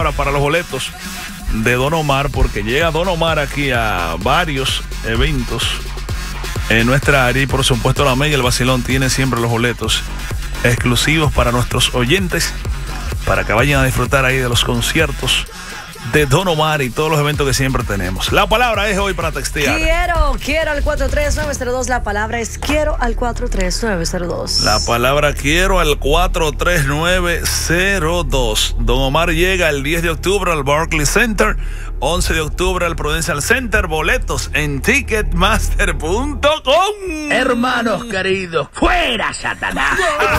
ahora para los boletos de Don Omar, porque llega Don Omar aquí a varios eventos en nuestra área y por supuesto la Mega El Vacilón tiene siempre los boletos exclusivos para nuestros oyentes, para que vayan a disfrutar ahí de los conciertos de Don Omar y todos los eventos que siempre tenemos. La palabra es hoy para textear. Quiero al 43902. La palabra es quiero al 43902. La palabra quiero al 43902. Don Omar llega el 10 de octubre al Barclays Center, 11 de octubre al Prudential Center. Boletos en Ticketmaster.com. Hermanos queridos, fuera Satanás.